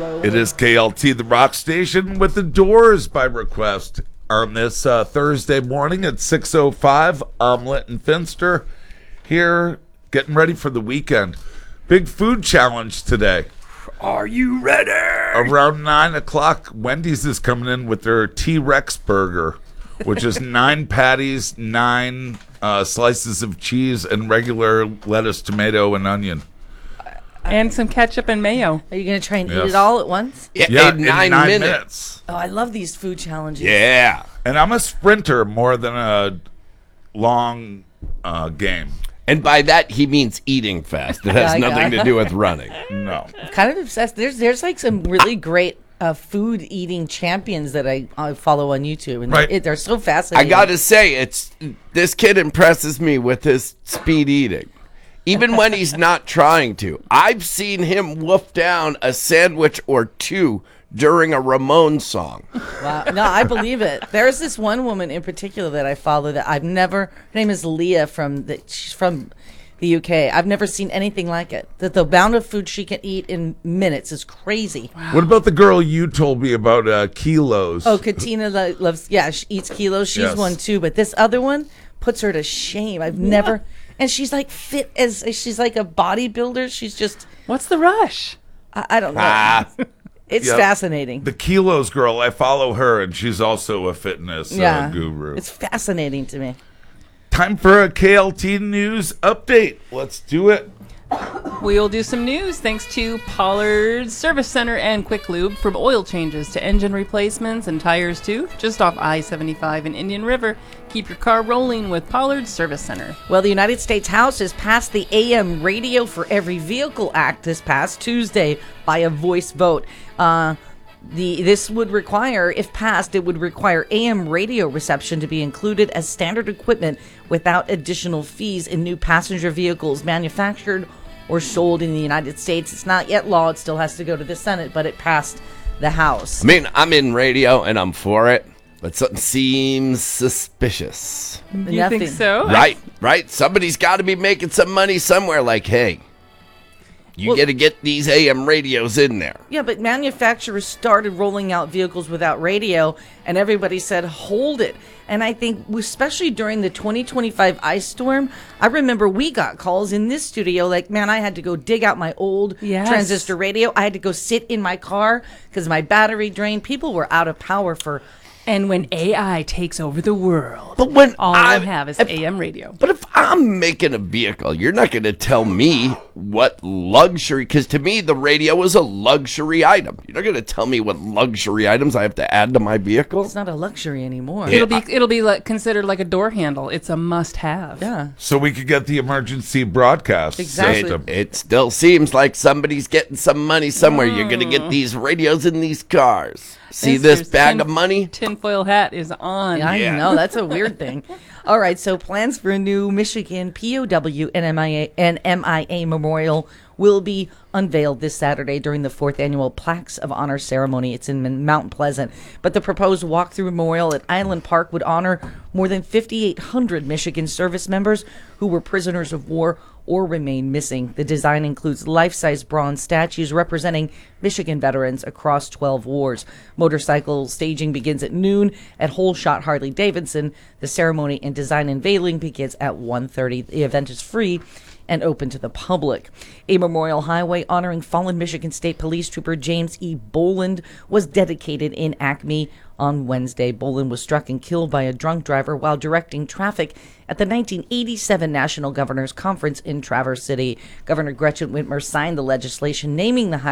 It is KLT, the rock station, with The Doors by request on this Thursday morning at 6:05. Omelet and Finster here, getting ready for the weekend. Big food challenge today. Are you ready? Around 9 o'clock, Wendy's is coming in with their T-Rex burger, which is 9 patties, 9 slices of cheese, and regular lettuce, tomato, and onion. And some ketchup and mayo. Are you going to try and eat it all at once? Yeah, in 9 minutes. Oh, I love these food challenges. Yeah. And I'm a sprinter more than a long game. And by that, he means eating fast. It has nothing to do with running. No. I'm kind of obsessed. There's like some really great food eating champions that I follow on YouTube, and Right. they're so fascinating. I got to say, this kid impresses me with his speed eating. Even when he's not trying to. I've seen him wolf down a sandwich or two during a Ramones song. Wow. No, I believe it. There's this one woman in particular that I follow that I've never. Her name is Leah she's from the UK. I've never seen anything like it. That the amount of food she can eat in minutes is crazy. What about the girl you told me about, Kilos? Oh, Katina loves. Yeah, she eats kilos. She's Yes. one too. But this other one puts her to shame. I've never. And she's like fit as she's like a bodybuilder. She's just. What's the rush? I don't know. It's Yep. fascinating. The Kilos girl, I follow her, and she's also a fitness guru. It's fascinating to me. Time for a KLT News update. Let's do it. We'll do some news thanks to Pollard Service Center and Quick Lube, from oil changes to engine replacements and tires too, just off I-75 in Indian River. Keep your car rolling with Pollard Service Center. Well, the United States House has passed the AM Radio for Every Vehicle Act this past Tuesday by a voice vote. This would require, if passed, it would require AM radio reception to be included as standard equipment without additional fees in new passenger vehicles manufactured or sold in the United States. It's not yet law. It still has to go to the Senate, but it passed the House. I mean, I'm in radio and I'm for it, but something seems suspicious. You Nothing. think so? Right. Somebody's got to be making some money somewhere. Like, hey, you got to get these AM radios in there. Yeah, but manufacturers started rolling out vehicles without radio, and everybody said, hold it. And I think, especially during the 2025 ice storm, I remember we got calls in this studio like, man, I had to go dig out my old transistor radio. I had to go sit in my car because my battery drained. People were out of power for... And when AI takes over the world, But when all I have is AM radio. But if I'm making a vehicle, you're not going to tell me what luxury, because to me, the radio is a luxury item. You're not going to tell me what luxury items I have to add to my vehicle. It's not a luxury anymore. It'll be like, considered like a door handle. It's a must-have. Yeah. So we could get the emergency broadcast Exactly. system. It still seems like somebody's getting some money somewhere. You're going to get these radios in these cars. See this Mister's bag of money? Tinfoil hat is on. I know, that's a weird thing. All right, so plans for a new Michigan POW and MIA memorial will be unveiled this Saturday during the 4th annual Plaques of Honor ceremony. It's in Mount Pleasant. But the proposed walk-through memorial at Island Park would honor more than 5,800 Michigan service members who were prisoners of war or remain missing. The design includes life-size bronze statues representing Michigan veterans across 12 wars. Motorcycle staging begins at noon at Whole Shot Harley-Davidson. The ceremony and design unveiling begins at 1:30. The event is free and open to the public. A memorial highway honoring fallen Michigan State Police Trooper James E. Boland was dedicated in Acme on Wednesday. Boland was struck and killed by a drunk driver while directing traffic at the 1987 National Governors Conference in Traverse City. Governor Gretchen Whitmer signed the legislation naming the highway